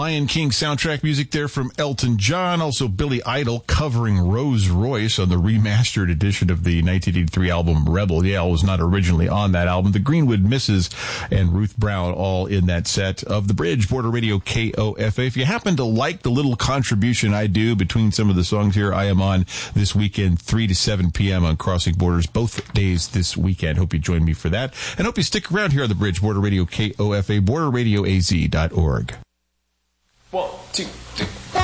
Lion King soundtrack music there from Elton John. Also Billy Idol covering Rose Royce on the remastered edition of the 1983 album Rebel Yell. Was not originally on that album. The Greenwood Misses and Ruth Brown all in that set of The Bridge, Border Radio KOFA. If you happen to like the little contribution I do between some of the songs here, I am on this weekend 3 to 7 p.m. on Crossing Borders both days this weekend. Hope you join me for that. And hope you stick around here on The Bridge, Border Radio KOFA, borderradioaz.org. 1, 2, 3.